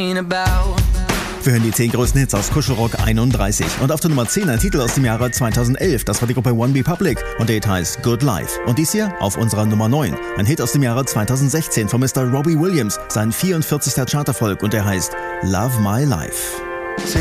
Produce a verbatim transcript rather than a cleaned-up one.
Wir hören die zehn größten Hits aus Kuschelrock einunddreißig. Und auf der Nummer zehn ein Titel aus dem Jahre zweitausendelf. Das war die Gruppe OneRepublic und der Hit heißt Good Life. Und dies hier auf unserer Nummer neun. Ein Hit aus dem Jahre zweitausendsechzehn von Mister Robbie Williams. Sein vierundvierzigster Charterfolg und der heißt Love My Life.